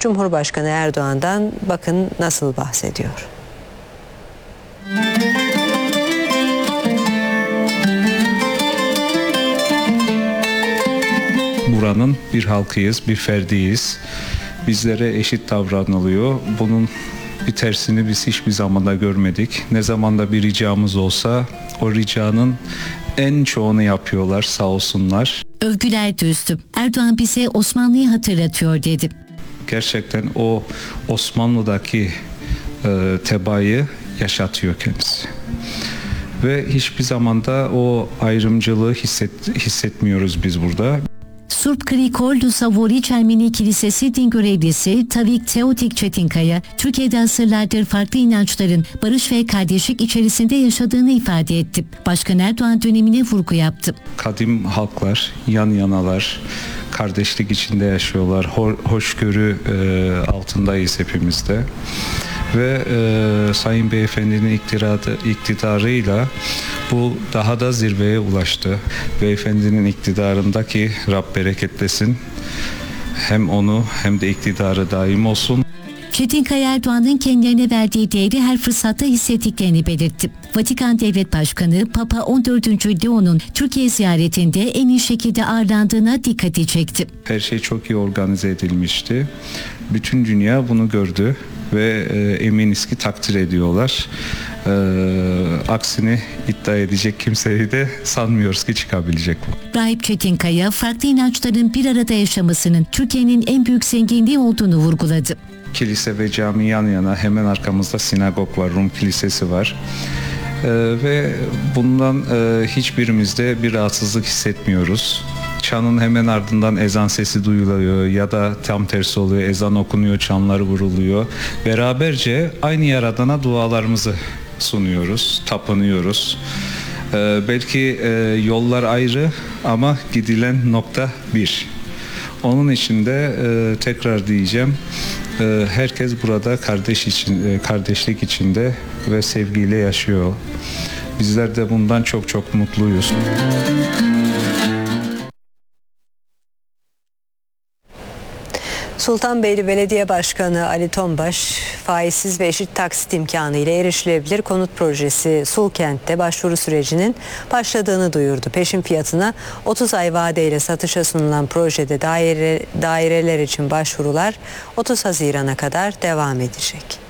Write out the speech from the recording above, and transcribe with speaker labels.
Speaker 1: Cumhurbaşkanı Erdoğan'dan bakın nasıl bahsediyor.
Speaker 2: Buranın bir halkıyız, bir ferdiyiz. Bizlere eşit davranılıyor. Bunun bir tersini biz hiçbir zamanda görmedik. Ne zamanda bir ricamız olsa o ricanın en çoğunu yapıyorlar, sağ olsunlar.
Speaker 3: Övgüler düzdü. Erdoğan bize Osmanlı'yı hatırlatıyor dedi.
Speaker 2: Gerçekten o Osmanlı'daki tebaayı yaşatıyor kendisi. Ve hiçbir zamanda o ayrımcılığı hissetmiyoruz biz burada.
Speaker 3: Surp Krikoldu Savori Çermeni Kilisesi din görevlisi Tavik Teotik Çetinkaya, Türkiye'de asırlardır farklı inançların barış ve kardeşlik içerisinde yaşadığını ifade etti. Başkan Erdoğan dönemine vurgu yaptı.
Speaker 2: Kadim halklar yan yanalar, kardeşlik içinde yaşıyorlar, hoşgörü altındayız hepimiz de. Ve Sayın Beyefendinin iktidarıyla bu daha da zirveye ulaştı. Beyefendinin iktidarındaki Rab bereketlesin. Hem onu hem de iktidarı daim olsun.
Speaker 3: Çetinkaya Erdoğan'ın kendilerine verdiği değeri her fırsatta hissettiklerini belirtti. Vatikan Devlet Başkanı Papa 14. Leon'un Türkiye ziyaretinde en iyi şekilde ağırlandığına dikkati çekti.
Speaker 2: Her şey çok iyi organize edilmişti. Bütün dünya bunu gördü ve eminiz ki takdir ediyorlar. Aksini iddia edecek kimseyi de sanmıyoruz ki çıkabilecek bu.
Speaker 3: Rahip Çetinkaya farklı inançların bir arada yaşamasının Türkiye'nin en büyük zenginliği olduğunu vurguladı.
Speaker 2: Kilise ve cami yan yana, hemen arkamızda sinagog var, Rum kilisesi var. Ve bundan hiçbirimizde bir rahatsızlık hissetmiyoruz. Çanın hemen ardından ezan sesi duyuluyor ya da tam tersi oluyor, ezan okunuyor, çanlar vuruluyor. Beraberce aynı Yaradan'a dualarımızı sunuyoruz, tapınıyoruz. Belki yollar ayrı ama gidilen nokta bir. Onun için de tekrar diyeceğim, herkes burada kardeşlik içinde ve sevgiyle yaşıyor. Bizler de bundan çok çok mutluyuz.
Speaker 1: Sultanbeyli Belediye Başkanı Ali Tombaş, faizsiz ve eşit taksit imkanı ile erişilebilir konut projesi Sulkent'te başvuru sürecinin başladığını duyurdu. Peşin fiyatına 30 ay vadeyle satışa sunulan projede daireler için başvurular 30 Haziran'a kadar devam edecek.